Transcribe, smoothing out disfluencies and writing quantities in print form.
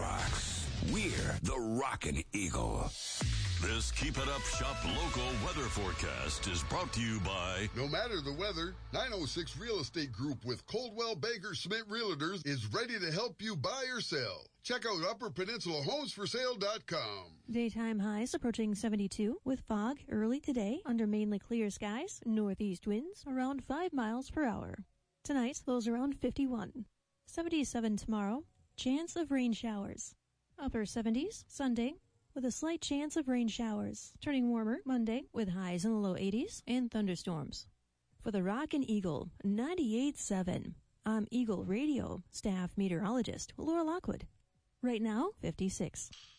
rocks. We're the Rockin' Eagle. This Keep It Up Shop local weather forecast is brought to you by... No matter the weather, 906 Real Estate Group with Coldwell Banker Schmidt Realtors is ready to help you buy or sell. Check out UpperPeninsulaHomesForSale.com. Daytime highs approaching 72 with fog early today under mainly clear skies. Northeast winds around 5 miles per hour. Tonight, lows around 51. 77 tomorrow. Chance of rain showers. Upper 70s Sunday with a slight chance of rain showers. Turning warmer Monday with highs in the low 80s and thunderstorms. For the Rockin' Eagle 98.7, I'm Eagle Radio staff meteorologist Laura Lockwood. Right now, 56.